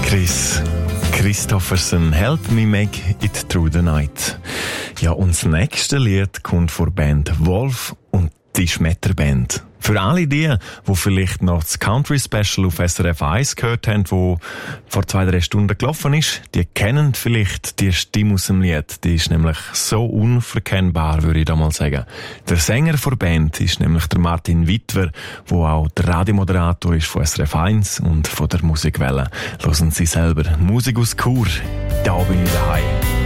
Chris Christofferson, Help Me Make It Through the Night. Ja, und das nächste Lied kommt von der Band Wolf und die Schmetterband. Für alle die vielleicht noch das Country Special auf SRF 1 gehört haben, wo vor 2-3 Stunden gelaufen ist, die kennen vielleicht die Stimme aus dem Lied. Die ist nämlich so unverkennbar, würde ich da mal sagen. Der Sänger der Band ist nämlich der Martin Wittwer, wo auch der Radiomoderator ist von SRF 1 und von der Musikwelle. Hören Sie selber Musik aus Chur. Da bin ich daheim.